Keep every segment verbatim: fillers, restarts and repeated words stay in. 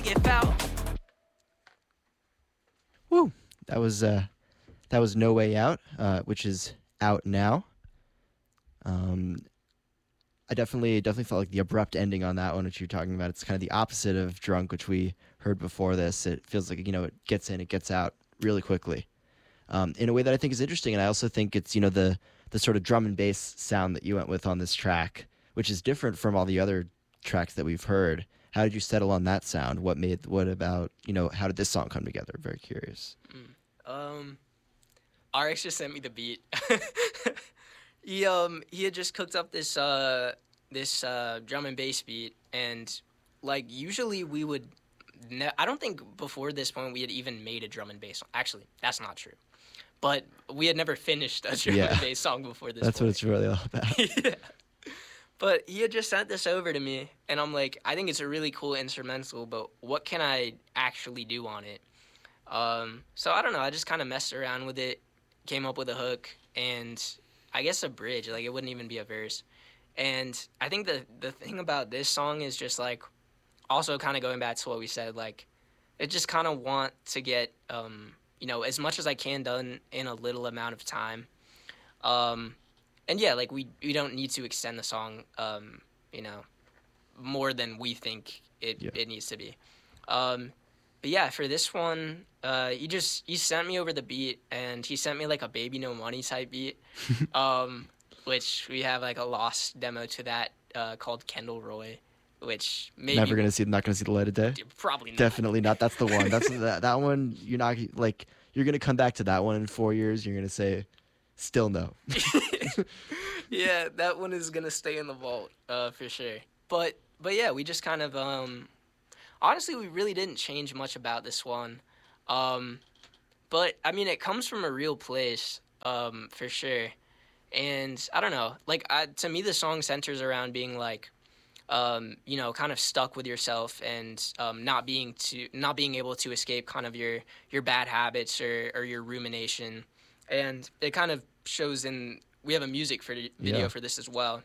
get foul. Woo! That was uh, that was No Way Out, uh, which is out now. Um, I definitely definitely felt like the abrupt ending on that one, which you're talking about. It's kind of the opposite of Drunk, which we heard before this. It feels like, you know, it gets in, it gets out really quickly, um, in a way that I think is interesting. And I also think it's, you know, the the sort of drum and bass sound that you went with on this track, which is different from all the other tracks that we've heard. How did you settle on that sound? What made what about, you know, how did this song come together? Very curious. Mm. Um, R X just sent me the beat. he um he had just cooked up this uh this uh drum and bass beat, and like usually we would. Ne- I don't think before this point we had even made a drum and bass song. Actually, that's not true. But we had never finished a drum Yeah. and bass song before this. That's point. what it's really all about. Yeah. But he had just sent this over to me, and I'm like, I think it's a really cool instrumental, but what can I actually do on it? Um, so I don't know. I just kind of messed around with it, came up with a hook, and I guess a bridge. Like, it wouldn't even be a verse. And I think the the thing about this song is just like, also kind of going back to what we said, like, I just kind of want to get, um, you know, as much as I can done in a little amount of time. Um, and yeah, like we we don't need to extend the song, um, you know, more than we think it, Yeah. it needs to be. Um, but yeah, for this one, uh, he just he sent me over the beat, and he sent me like a Baby No Money type beat, um, which we have like a lost demo to that uh, called Kendall Roy, which maybe Never gonna see, not gonna see the light of day. probably not. Definitely not. That's the one. That's that, that one. You're not like you're gonna come back to that one in four years. You're gonna say, still no. Yeah, that one is gonna stay in the vault uh, for sure. But but yeah, we just kind of um, honestly, we really didn't change much about this one. Um, but I mean, it comes from a real place, um, for sure. And I don't know, like I, to me, the song centers around being like, um, you know, kind of stuck with yourself and um, not being to not being able to escape kind of your your bad habits or, or your rumination. And it kind of shows in we have a music for video Yeah. for this as well,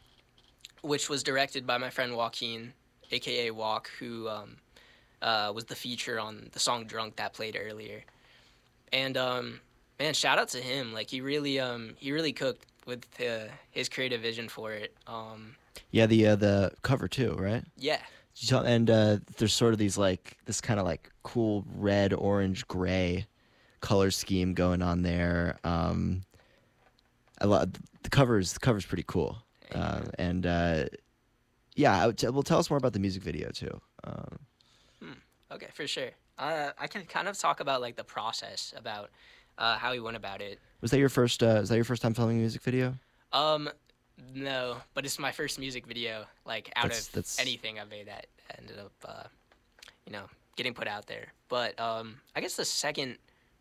which was directed by my friend Joaquin, aka Walk, who um, uh, was the feature on the song "Drunk" that played earlier. And um, man, shout out to him! Like he really um, he really cooked with uh, his creative vision for it. Um, Yeah, the uh, the cover too, right? yeah, You tell- And uh, there's sort of these like this kind of like cool red, orange, gray color scheme going on there. Um, I love the covers. The cover's pretty cool. Uh, and uh, yeah, I would t- well, tell us more about the music video too. Um, okay, for sure. Uh, I can kind of talk about like the process about uh, how he went about it. was that your first? Uh, was that your first time filming a music video? Um, no, but it's my first music video, like out That's- of that's- anything I've made that ended up, uh, you know, getting put out there. But um, I guess the second,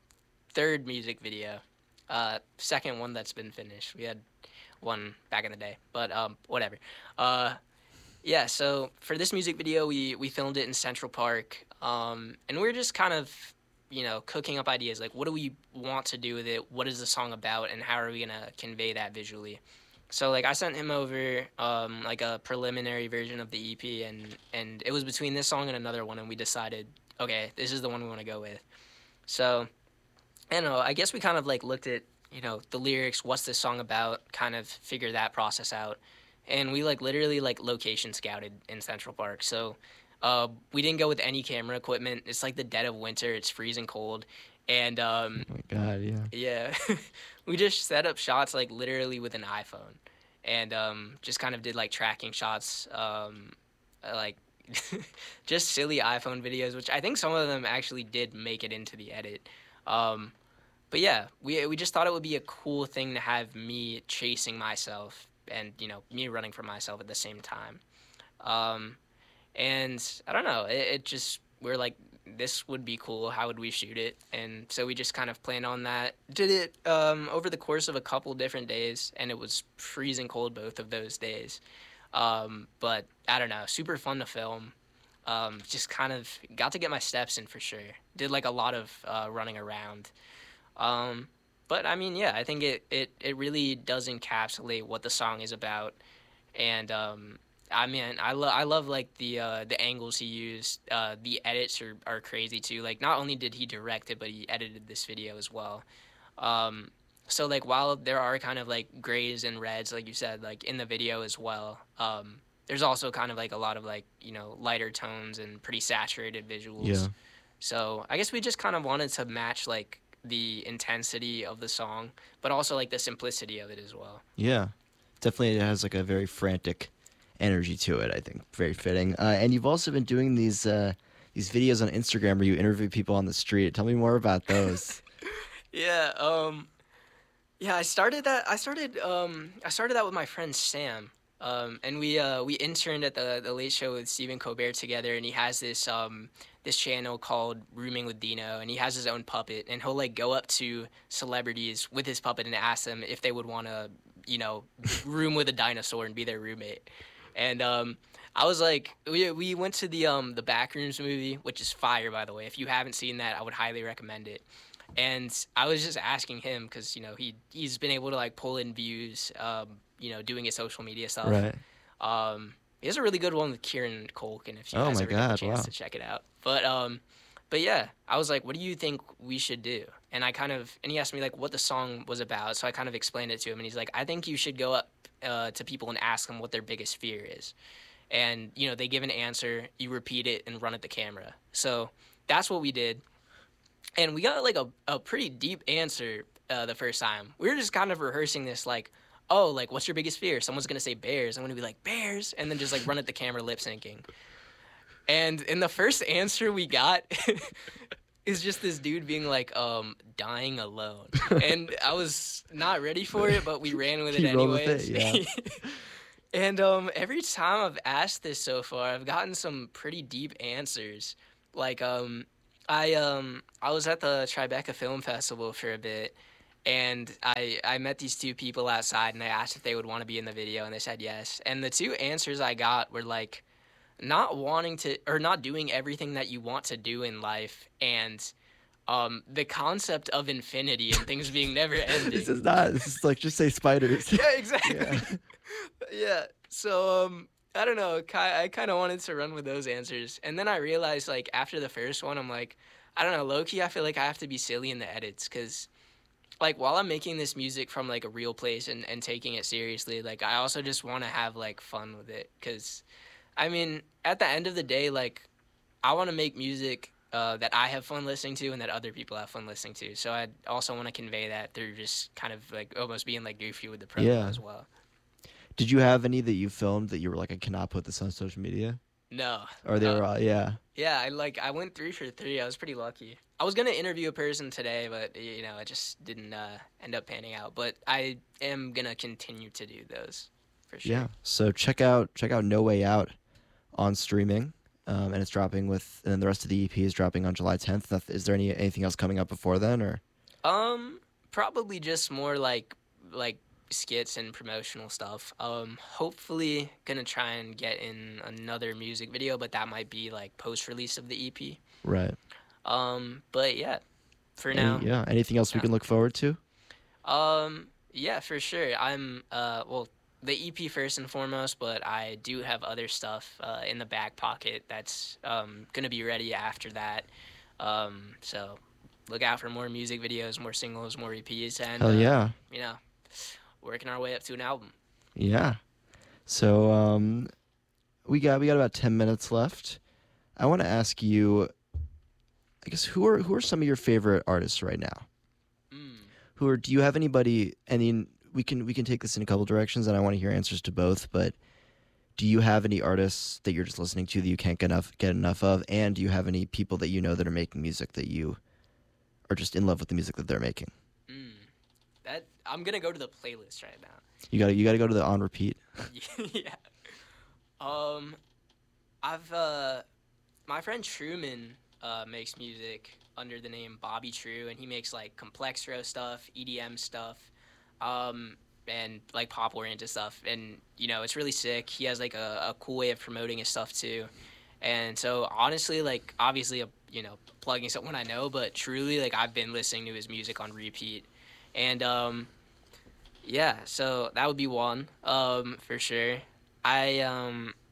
third music video, uh, second one that's been finished. We had one back in the day, but um, whatever. Uh, yeah. So for this music video, we we filmed it in Central Park, um, and we we're just kind of, you know, cooking up ideas like what do we want to do with it, what is the song about, and how are we gonna convey that visually. So like I sent him over um, like a preliminary version of the E P, and and it was between this song and another one, and we decided, okay, this is the one we want to go with. So I don't know, I guess we kind of like looked at, you know, the lyrics, what's this song about, kind of figure that process out, and we like literally like location scouted in Central Park. So uh, we didn't go with any camera equipment. It's like the dead of winter, it's freezing cold, and um, Oh my God, yeah. yeah, we just set up shots like literally with an iPhone, and um, just kind of did like tracking shots, um, uh, like just silly iPhone videos, which I think some of them actually did make it into the edit. Um, but yeah, we we just thought it would be a cool thing to have me chasing myself and, you know, me running for myself at the same time. Um, and I don't know, it, it just we're like, this would be cool. How would we shoot it? And so we just kind of planned on that. Did it um, over the course of a couple different days, and it was freezing cold both of those days. Um, but I don't know, super fun to film. Um, just kind of got to get my steps in for sure. Did like a lot of uh, running around. Um, but I mean, yeah, I think it, it, it really does encapsulate what the song is about. And um, I mean, I love I love like the uh, the angles he used. Uh, the edits are, are crazy too. Like not only did he direct it, but he edited this video as well. Um, so like while there are kind of like grays and reds, like you said, like in the video as well. Um, there's also kind of like a lot of like you know lighter tones and pretty saturated Yeah. visuals. So I guess we just kind of wanted to match like the intensity of the song, but also like the simplicity of it as well. Yeah. Definitely it has like a very frantic energy to it, I think. Very fitting. Uh, and you've also been doing these uh, these videos on Instagram where you interview people on the street. Tell me more about those. Yeah, um, yeah, I started that. I started. Um, I started that with my friend Sam. Um, and we uh, we interned at the the Late Show with Stephen Colbert together, and he has this um this channel called Rooming with Dino, and he has his own puppet, and he'll like go up to celebrities with his puppet and ask them if they would want to, you know, room with a dinosaur and be their roommate. And um, I was like, we we went to the um the Backrooms movie, which is fire by the way. If you haven't seen that, I would highly recommend it. And I was just asking him because you know he he's been able to like pull in views, um, you know, doing his social media stuff. Right. Um, he has a really good one with Kieran Culkin if you Oh guys my ever get a God, chance wow. to check it out. But um, but yeah, I was like, what do you think we should do? And I kind of and he asked me like what the song was about, so I kind of explained it to him, and he's like, I think you should go up uh, to people and ask them what their biggest fear is, and you know they give an answer, you repeat it and run at the camera. So that's what we did. And we got like a, a pretty deep answer uh, the first time. We were just kind of rehearsing this like, oh, like what's your biggest fear? Someone's gonna say bears. I'm gonna be like bears, and then just like run at the camera lip syncing. And in the first answer we got is just this dude being like, um, dying alone. And I was not ready for it, but we ran with it You rolled with anyways. it, yeah. And um, every time I've asked this so far, I've gotten some pretty deep answers. Like um, I um, I was at the Tribeca Film Festival for a bit, and I I met these two people outside, and I asked if they would want to be in the video, and they said yes. And the two answers I got were like, not wanting to or not doing everything that you want to do in life, and um, the concept of infinity and things being never ending. This is not. This is like just say spiders. Yeah, exactly. Yeah. Yeah. So um, I don't know. ki- I kind of wanted to run with those answers, and then I realized like after the first one, I'm like, I don't know, low key. I feel like I have to be silly in the edits because. Like while I'm making this music from like a real place and, and taking it seriously, like I also just want to have like fun with it because I mean, at the end of the day, like, I want to make music uh, that I have fun listening to and that other people have fun listening to. So I also want to convey that through just kind of like almost being like goofy with the promo Yeah. as well. Did you have any that you filmed that you were like, I cannot put this on social media? No. Or they Uh, were, all, yeah. Yeah, I like I went three for three. I was pretty lucky. I was gonna interview a person today, but you know, it just didn't uh, end up panning out. But I am gonna continue to do those for sure. Yeah. So check out check out No Way Out on streaming, um, and it's dropping with, and then the rest of the E P is dropping on July tenth. Noth- Is there any anything else coming up before then, or? Um, probably just more like like skits and promotional stuff. Um, hopefully gonna try and get in another music video, but that might be like post release of the E P. Right. Um, but yeah, for Any- now, yeah. Anything else we yeah. can look forward to? um, yeah, for sure. I'm uh, well, the E P first and foremost, but I do have other stuff uh, in the back pocket that's um gonna be ready after that. Um, so look out for more music videos, more singles, more E Ps, and Hell uh, yeah. you know, working our way up to an album. Yeah. So um, we got we got about ten minutes left. I want to ask you, I guess who are who are some of your favorite artists right now? Mm. Who are? Do you have anybody? I mean, we can we can take this in a couple directions, and I want to hear answers to both. But do you have any artists that you're just listening to that you can't get enough get enough of? And do you have any people that you know that are making music that you are just in love with the music that they're making? Mm. That I'm gonna go to the playlist right now. You got to you got to go to the on repeat. Yeah. Um, I've uh, my friend Truman uh makes music under the name Bobby True, and he makes like complextro stuff, E D M stuff, um, and like pop oriented stuff. And you know, it's really sick. He has like a, a cool way of promoting his stuff too. And so honestly, like obviously, uh, you know, plugging someone I know, but truly, like I've been listening to his music on repeat, and um. Yeah, so that would be one, um, for sure. I um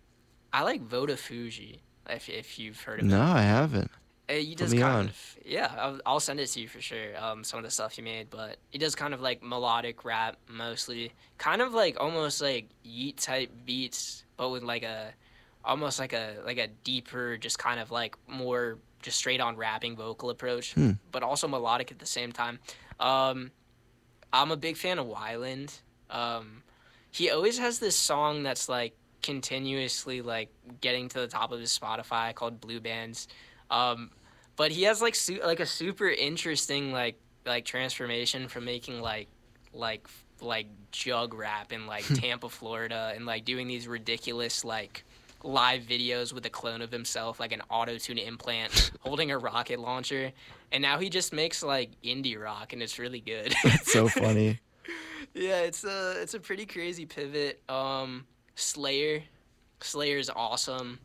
I like Voda Fuji. If if you've heard of No, him. I haven't. Uh, he Put does me kind on. of, yeah, I'll, I'll send it to you for sure. Um, some of the stuff he made, but he does kind of like melodic rap mostly, kind of like almost like Yeet type beats, but with like a, almost like a like a deeper, just kind of like more just straight on rapping vocal approach, Hmm. but also melodic at the same time. Um, I'm a big fan of Wyland. Um, he always has this song that's like continuously like getting to the top of his Spotify called Blue Bands. Um, but he has like su- like a super interesting like like transformation from making like like like jug rap in like Tampa, Florida, and like doing these ridiculous like live videos with a clone of himself, like an auto-tune implant holding a rocket launcher, and now he just makes like indie rock, and it's really good. It's so funny. Yeah, it's a it's a pretty crazy pivot. Um, Slayer, Slayer is awesome.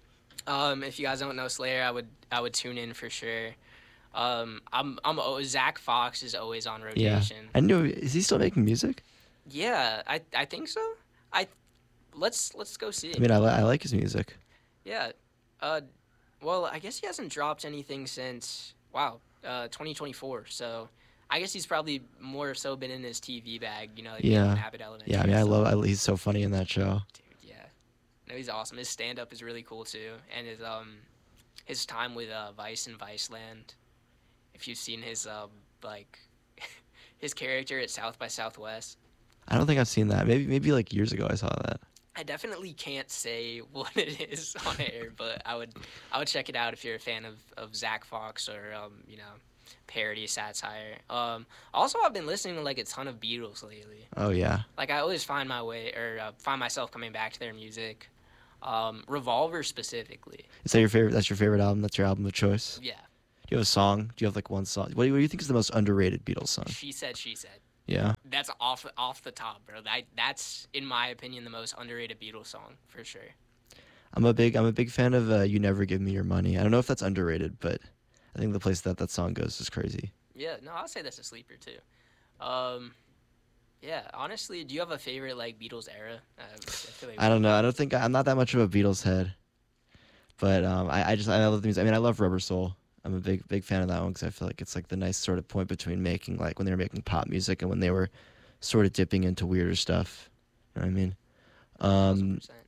Um, if you guys don't know Slayer, I would I would tune in for sure. Um, I'm I'm oh, Zach Fox is always on Yeah. rotation. I knew. Is he still making music? Yeah, I I think so. I let's let's go see. I mean, I, li- I like his music. Yeah. Uh, well, I guess he hasn't dropped anything since wow, uh, twenty twenty-four. So I guess he's probably more so been in his T V bag, you know, like being Yeah. in Abbott Elementary. Yeah, I mean, I and love. stuff. I, he's so funny in that show. Dude, yeah. No, he's awesome. His stand up is really cool too, and his um his time with uh, Vice and Viceland. If you've seen his um like his character at South by Southwest. I don't think I've seen that. Maybe maybe like years ago I saw that. I definitely can't say what it is on air, but I would I would check it out if you're a fan of, of Zach Fox or um, you know, parody satire. Um, also, I've been listening to like a ton of Beatles lately. Oh yeah. Like I always find my way or uh, find myself coming back to their music. Um, Revolver specifically. Is that your favorite? That's your favorite album? That's your album of choice? Yeah. Do you have a song? Do you have like one song? What do you, what do you think is the most underrated Beatles song? She Said, She Said. Yeah. That's off off the top, bro. That that's in my opinion the most underrated Beatles song for sure. I'm a big I'm a big fan of uh, "You Never Give Me Your Money." I don't know if that's underrated, but I think the place that that song goes is crazy. Yeah, no, I'll say that's a sleeper too. Um, yeah, honestly, do you have a favorite like Beatles era? Uh, I, feel like I don't know. I don't think I'm not that much of a Beatles head, but um, I, I just I love the music. I mean, I love Rubber Soul. I'm a big big fan of that one because I feel like it's like the nice sort of point between making like when they were making pop music and when they were sort of dipping into weirder stuff. You know what I mean? Um, one thousand percent.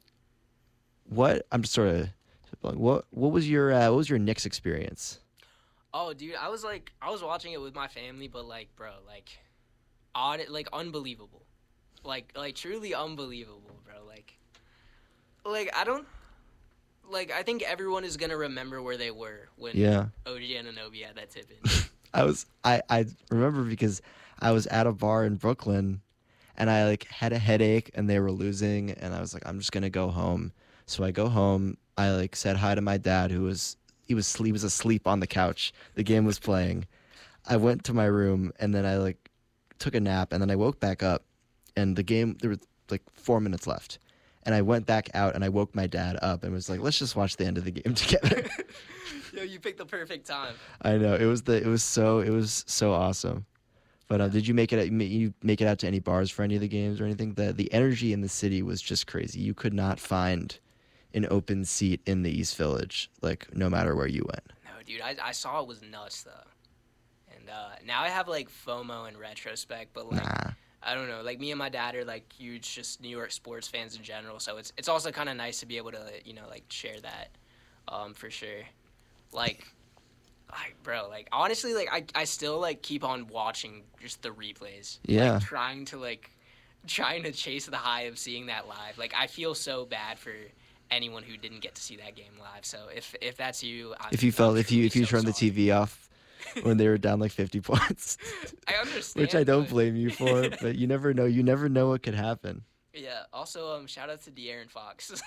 what I'm just sort of what what was your uh, what was your Knicks experience? Oh, dude, I was like, I was watching it with my family, but like, bro, like, odd, like unbelievable, like, like truly unbelievable, bro. Like, like I don't, like, I think everyone is gonna remember where they were when Yeah. O G Anunoby had that tip in. I was I, I remember because I was at a bar in Brooklyn and I like had a headache and they were losing and I was like I'm just going to go home. So I go home, I like said hi to my dad who was he was he was asleep on the couch. The game was playing. I went to my room and then I like took a nap and then I woke back up and the game there was like four minutes left. And I went back out and I woke my dad up and was like, let's just watch the end of the game together. Yo, you picked the perfect time. I know it was the it was so it was so awesome. But uh, did you make it you make it out to any bars for any of the games or anything? The the energy in the city was just crazy. You could not find an open seat in the East Village, like no matter where you went. No, dude, I, I saw it was nuts though, and uh, now I have like FOMO in retrospect, but like Nah. I don't know, like me and my dad are like huge just New York sports fans in general, so it's it's also kind of nice to be able to you know like share that, um for sure, like. Like, bro, like, honestly, like, I, I still, like, keep on watching just the replays. Yeah. Like, trying to, like, trying to chase the high of seeing that live. Like, I feel so bad for anyone who didn't get to see that game live. So, if if that's you, I'm, If you felt I'm if you if you truly turned so the T V off when they were down like fifty points, sorry. I understand. which I don't but- blame you for, but you never know. You never know what could happen. Yeah, also, um, shout out to De'Aaron Fox.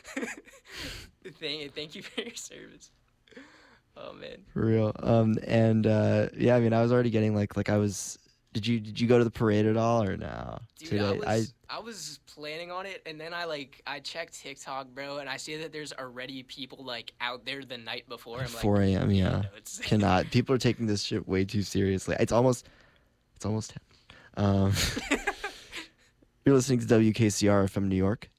thank, thank you for your service. Oh, man. For real. Um and uh yeah, I mean I was already getting like like I was did you did you go to the parade at all or no? Dude, I was I, was planning on it, and then I like I checked TikTok, bro, and I see that there's already people like out there the night before. I'm like, four a.m. yeah. no, it's Cannot. People are taking this shit way too seriously. It's almost it's almost ten. Um You're listening to W K C R from New York,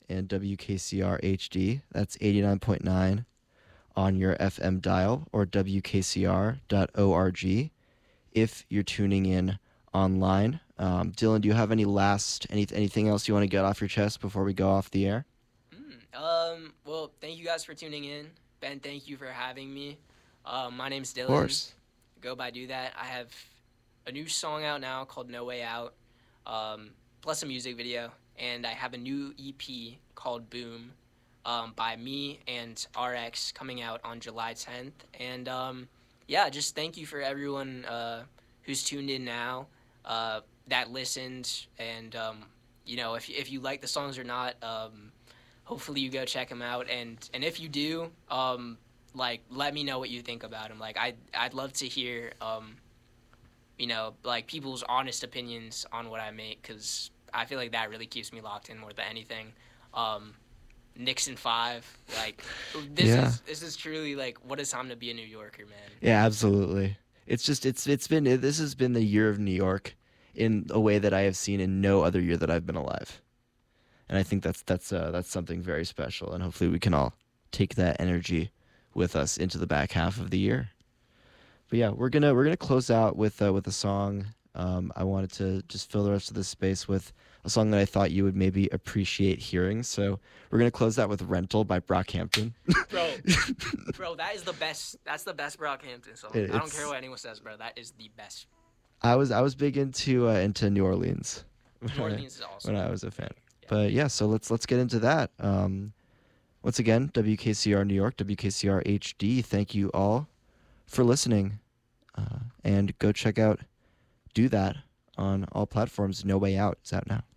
and W K C R H D. That's eighty-nine point nine on your F M dial, or W K C R dot org if you're tuning in online. Um, Dylan, do you have any last, any, anything else you want to get off your chest before we go off the air? Mm, um, well, thank you guys for tuning in. Ben, thank you for having me. Uh, my name's Dylan. Of course. Go by Do That. I have a new song out now called No Way Out, um, plus a music video. And I have a new E P called Boom um, by me and R X coming out on July tenth. And, um, yeah, just thank you for everyone uh, who's tuned in now, uh, that listened. And, um, you know, if, if you like the songs or not, um, hopefully you go check them out. And, and if you do, um, like, let me know what you think about them. Like, I'd, I'd love to hear, um, you know, like, people's honest opinions on what I make, because I feel like that really keeps me locked in more than anything. Um, Nixon five, like, this Yeah. is this is truly, like, what it's time to be a New Yorker, man. Yeah, absolutely. It's just, it's it's been, this has been the year of New York in a way that I have seen in no other year that I've been alive. And I think that's, that's, uh, that's something very special, and hopefully we can all take that energy with us into the back half of the year. But yeah, we're gonna we're gonna close out with uh, with a song. Um, I wanted to just fill the rest of this space with a song that I thought you would maybe appreciate hearing. So we're gonna close that with "Rental" by Brockhampton. Bro, bro, that is the best. That's the best Brockhampton song. It- I don't it's- care what anyone says, bro. That is the best. I was I was big into uh, into New Orleans. New when I- Orleans is awesome. when I was a fan. Yeah. But yeah, so let's let's get into that. Um, once again, W K C R New York, W K C R H D. Thank you all for listening, uh, and go check out Do That on all platforms. No Way Out is out now.